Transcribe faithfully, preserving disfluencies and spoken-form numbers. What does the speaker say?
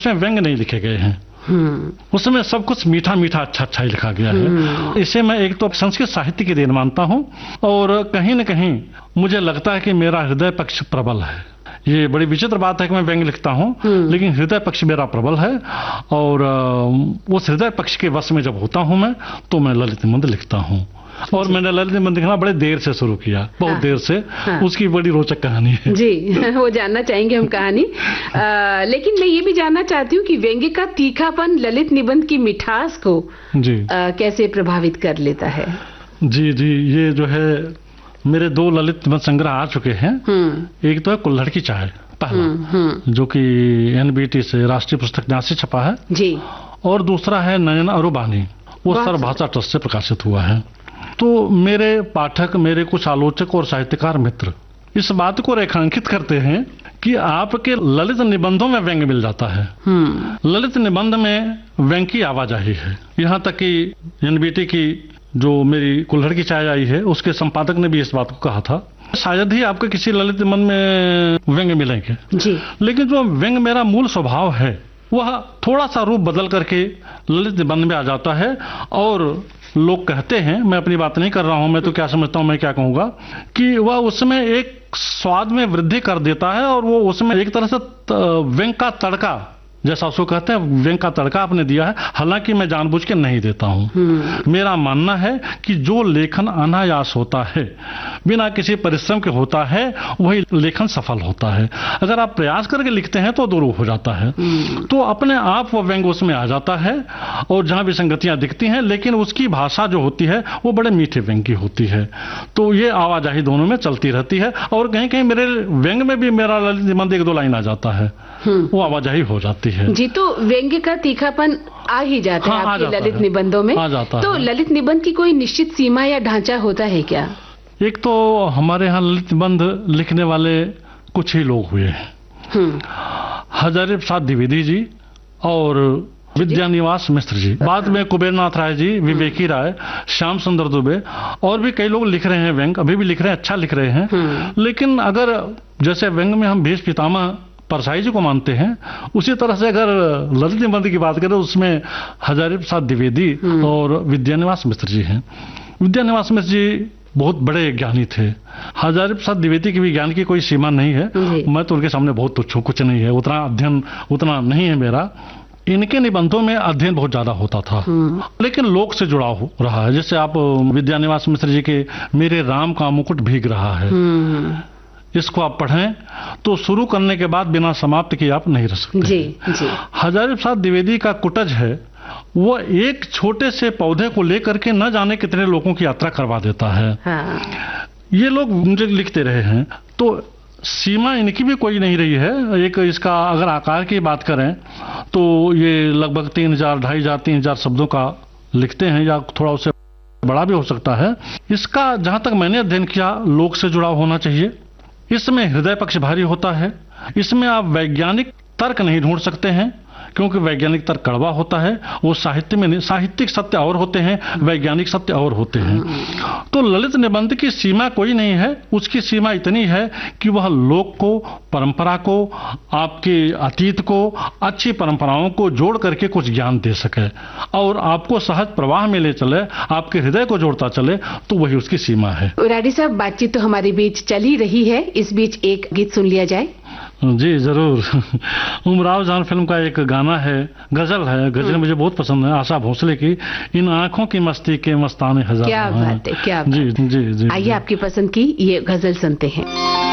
उसमें व्यंग नहीं लिखे गए हैं। उसमें सब कुछ मीठा मीठा अच्छा अच्छा ही लिखा गया है। इसे मैं एक तो संस्कृत साहित्य की देन मानता हूँ, और कहीं न कहीं मुझे लगता है कि मेरा हृदय पक्ष प्रबल है। ये बड़ी विचित्र बात है कि मैं व्यंग लिखता हूँ, लेकिन हृदय पक्ष मेरा प्रबल है, और उस हृदय पक्ष के वश में जब होता हूँ मैं, तो मैं ललित निबंध लिखता हूँ। और मैंने ललित निबंध लिखना बड़े देर से शुरू किया, बहुत हाँ, देर से हाँ, उसकी बड़ी रोचक कहानी है जी। वो जानना चाहेंगे हम कहानी। आ, लेकिन मैं ये भी जानना चाहती हूँ कि व्यंग्य का तीखापन ललित निबंध की मिठास को जी आ, कैसे प्रभावित कर लेता है? जी जी, ये जो है मेरे दो ललित निबंध संग्रह आ चुके हैं। एक तो है कुल्हड़ की चाय पहला, जो कि एनबीटी से राष्ट्रीय पुस्तक न्यास से छपा है जी, और दूसरा है नयन अरुबानी, वो सर्वभाषा ट्रस्ट से प्रकाशित हुआ है। तो मेरे पाठक, मेरे कुछ आलोचक और साहित्यकार मित्र इस बात को रेखांकित करते हैं कि आपके ललित निबंधों में व्यंग मिल जाता है। ललित निबंध में व्यंग की आवाजाही है। यहाँ तक कि एनबीटी की जो मेरी कुल्हड़ की चाय आई है, उसके संपादक ने भी इस बात को कहा था, शायद ही आपके किसी ललित निबंध में व्यंग मिलेंगे जी। लेकिन जो व्यंग मेरा मूल स्वभाव है, वह थोड़ा सा रूप बदल करके ललित निबंध में आ जाता है। और लोग कहते हैं, मैं अपनी बात नहीं कर रहा हूं, मैं तो क्या समझता हूं, मैं क्या कहूंगा, कि वह उसमें एक स्वाद में वृद्धि कर देता है, और वो उसमें एक तरह से व्यंग का तड़का, जैसा उसको कहते हैं, व्यंग का तड़का आपने दिया है। हालांकि मैं जानबूझ के नहीं देता हूं। मेरा मानना है कि जो लेखन अनायास होता है, बिना किसी परिश्रम के होता है, वही लेखन सफल होता है। अगर आप प्रयास करके लिखते हैं तो दुरूह हो जाता है। तो अपने आप वो व्यंग उसमें आ जाता है, और जहां विसंगतियां दिखती हैं, लेकिन उसकी भाषा जो होती है वो बड़े मीठे व्यंग की होती है। तो ये आवाजाही दोनों में चलती रहती है, और कहीं कहीं मेरे व्यंग में भी मेरा ललित निबंध एक दो लाइन आ जाता है, वो आवाजाही हो जाती है जी। तो व्यंग्य का तीखापन आ ही जाता हाँ, है आपके ललित है। निबंधों में आ जाता तो है। ललित निबंध की कोई निश्चित सीमा या ढांचा होता है क्या? एक तो हमारे यहाँ ललित निबंध लिखने वाले कुछ ही लोग हुए हैं, हजारी प्रसाद द्विवेदी जी और विद्यानिवास मिश्र जी, बाद में कुबेरनाथ राय जी, विवेकी राय, श्याम सुंदर दुबे, और भी कई लोग लिख रहे हैं व्यंग, अभी भी लिख रहे हैं, अच्छा लिख रहे हैं। लेकिन अगर जैसे व्यंग में हम भीष्म पितामह परसाई जी को मानते हैं, उसी तरह से अगर ललित निबंध की बात करें, उसमें हजारी प्रसाद द्विवेदी और विद्यानिवास मिश्र जी हैं। विद्यानिवास मिश्र जी बहुत बड़े ज्ञानी थे। हजारी प्रसाद द्विवेदी की भी ज्ञान की कोई सीमा नहीं है, मैं तो उनके सामने बहुत तुच्छ हूं, कुछ नहीं है, उतना अध्ययन उतना नहीं है मेरा। इनके निबंधों में अध्ययन बहुत ज्यादा होता था, लेकिन लोक से जुड़ा हो रहा है। जैसे आप विद्यानिवास मिश्र जी के मेरे राम का मुकुट भीग रहा है, इसको आप पढ़ें तो शुरू करने के बाद बिना समाप्त किए आप नहीं रह सकते जी, जी। हजारी प्रसाद द्विवेदी का कुटज है, वो एक छोटे से पौधे को लेकर के न जाने कितने लोगों की यात्रा करवा देता है। हाँ। ये लोग मुझे लिखते रहे हैं, तो सीमा इनकी भी कोई नहीं रही है। एक इसका अगर आकार की बात करें तो ये लगभग तीन हजार ढाई हजार तीन हजार शब्दों का लिखते हैं, या थोड़ा उससे बड़ा भी हो सकता है। इसका जहां तक मैंने अध्ययन किया, लोक से जुड़ा होना चाहिए। इसमें हृदय पक्ष भारी होता है। इसमें आप वैज्ञानिक तर्क नहीं ढूंढ सकते हैं, क्योंकि वैज्ञानिक तर्क कड़वा होता है। वो साहित्य में, साहित्यिक सत्य और होते हैं, वैज्ञानिक सत्य और होते हैं। तो ललित निबंध की सीमा कोई नहीं है। उसकी सीमा इतनी है कि वह लोक को, परंपरा को, आपके अतीत को, अच्छी परंपराओं को जोड़ करके कुछ ज्ञान दे सके, और आपको सहज प्रवाह में ले चले, आपके हृदय को जोड़ता चले, तो वही उसकी सीमा है। राडी साहब, बातचीत तो हमारे बीच चल ही रही है, इस बीच एक गीत सुन लिया जाए। जी जरूर। उमराव जान फिल्म का एक गाना है, गजल है, गजल मुझे बहुत पसंद है, आशा भोसले की, इन आंखों की मस्ती के मस्ताने हजार। क्या बात है, क्या बात। जी जी जी। आइए आपकी पसंद की ये गजल सुनते हैं।